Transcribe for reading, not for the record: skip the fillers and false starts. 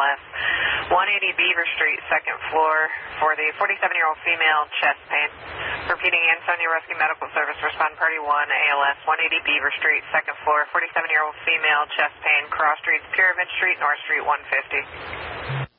ALS. 180 Beaver Street, second floor, for the 47-year-old female, chest pain. Repeating, Ansonia Rescue Medical Service, respond party 1, ALS, 180 Beaver Street, second floor, 47-year-old female, chest pain, cross streets, Pyramid Street, North Street, 150.